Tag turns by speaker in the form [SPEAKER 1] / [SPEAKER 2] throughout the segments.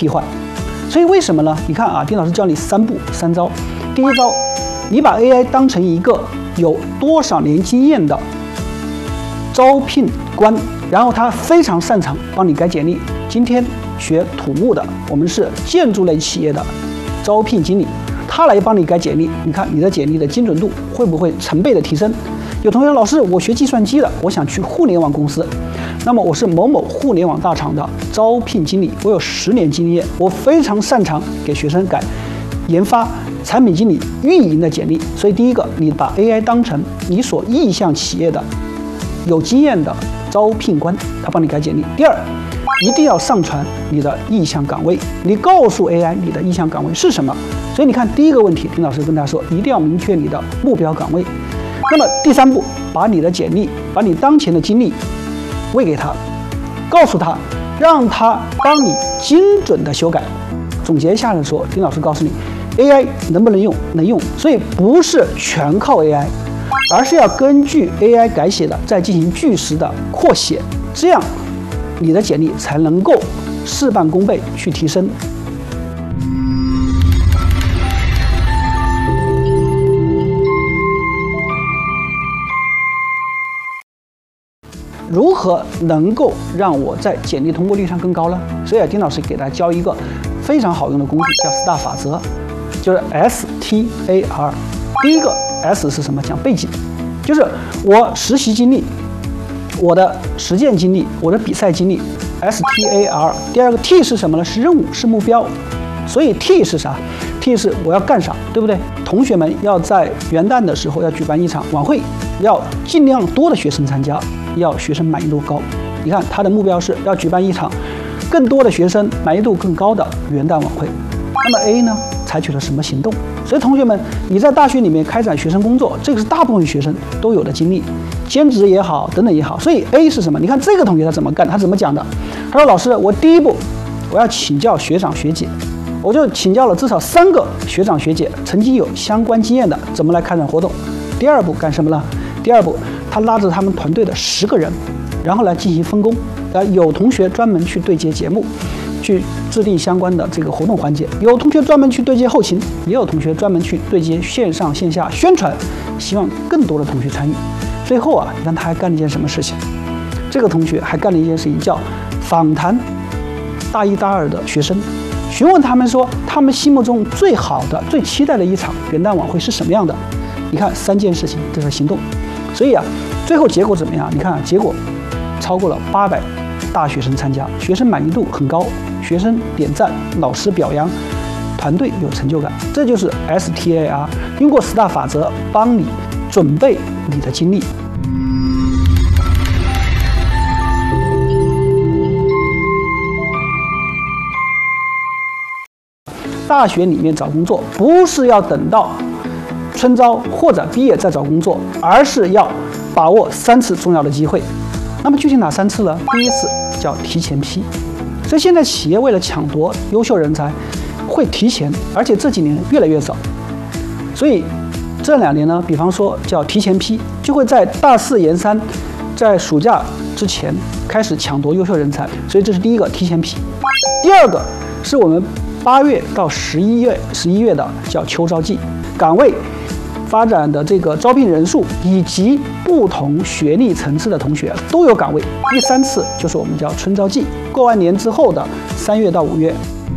[SPEAKER 1] 替换。所以为什么呢？你看啊，丁老师教你3招。第一招，你把 AI 当成一个有多少年经验的招聘官，然后他非常擅长帮你改简历。今天学土木的，我们是建筑类企业的招聘经理，他来帮你改简历。你看你的简历的精准度会不会成倍的提升？有同学说，老师，我学计算机的，我想去互联网公司。那么我是某某互联网大厂的招聘经理，我有10年经验，我非常擅长给学生改研发、产品经理、运营的简历。所以第一个，你把 AI 当成你所意向企业的有经验的招聘官，他帮你改简历。第二，一定要上传你的意向岗位，你告诉 AI 你的意向岗位是什么。所以你看，第一个问题，丁老师跟大家说，一定要明确你的目标岗位。那么第3步，把你的简历，把你当前的经历喂给他，告诉他，让他帮你精准的修改。总结下来说，丁老师告诉你 ，AI 能不能用？能用。所以不是全靠 AI， 而是要根据 AI 改写的再进行据实的扩写，这样你的简历才能够事半功倍去提升。如何能够让我在简历通过率上更高呢？所以丁老师给大家教一个非常好用的工具，叫STAR法则，就是 STAR。第一个 S 是什么？讲背景，就是我实习经历、我的实践经历、我的比赛经历 ，STAR。第二个 T 是什么呢？是任务，是目标。所以 T 是啥 ？T 是我要干啥，对不对？同学们要在元旦的时候要举办一场晚会，要尽量多的学生参加，要学生满意度高。你看他的目标是要举办一场更多的学生满意度更高的元旦晚会。那么 A 呢，采取了什么行动？所以同学们，你在大学里面开展学生工作，这个是大部分学生都有的经历，兼职也好，等等也好。所以 A 是什么？你看这个同学他怎么干？他怎么讲的？他说：“老师，我第一步我要请教学长学姐。”我就请教了至少3个学长学姐，曾经有相关经验的，怎么来开展活动。第二步干什么呢？第二步，他拉着他们团队的10个人，然后来进行分工。有同学专门去对接节目，去制定相关的这个活动环节；有同学专门去对接后勤，也有同学专门去对接线上线下宣传，希望更多的同学参与。最后啊，你看他还干了一件什么事情？这个同学还干了一件事情，叫访谈大1、大2的学生。询问他们说，他们心目中最好的、最期待的一场元旦晚会是什么样的？你看3件事情，这是行动。所以啊，最后结果怎么样？你看啊，结果超过了800大学生参加，学生满意度很高，学生点赞，老师表扬，团队有成就感。这就是 STAR， 用过10大法则帮你准备你的经历。大学里面找工作，不是要等到春招或者毕业再找工作，而是要把握3次重要的机会。那么具体哪3次呢？第一次叫提前批，所以现在企业为了抢夺优秀人才，会提前，而且这几年越来越早。所以这2年呢，比方说叫提前批，就会在大4研3，在暑假之前开始抢夺优秀人才。所以这是第一个提前批。第二个是我们8月到11月的叫秋招季，岗位发展的这个招聘人数以及不同学历层次的同学都有岗位。第3次就是我们叫春招季，过完年之后的3月到5月。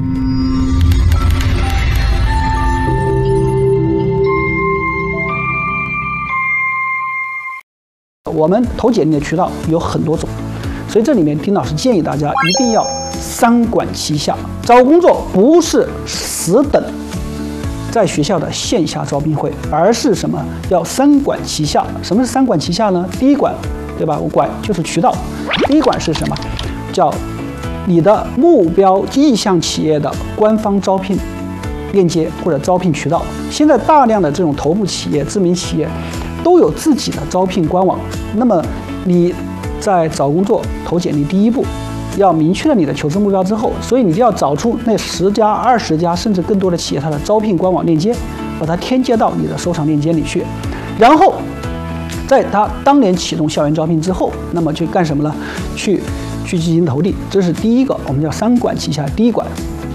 [SPEAKER 1] 我们投简历的渠道有很多种，所以这里面丁老师建议大家一定要3管齐下。找工作不是死等在学校的线下招聘会，而是什么？要3管齐下。什么是3管齐下呢？第一管，对吧？我管就是渠道。第一管是什么？叫你的目标意向企业的官方招聘链接或者招聘渠道。现在大量的这种头部企业、知名企业都有自己的招聘官网。那么你在找工作投简历第一步，要明确了你的求职目标之后，所以你就要找出那10家、20家甚至更多的企业它的招聘官网链接，把它添加到你的收藏链接里去。然后在它当年启动校园招聘之后，那么去干什么呢？去进行投递。这是第一个，我们叫3管齐下。第一管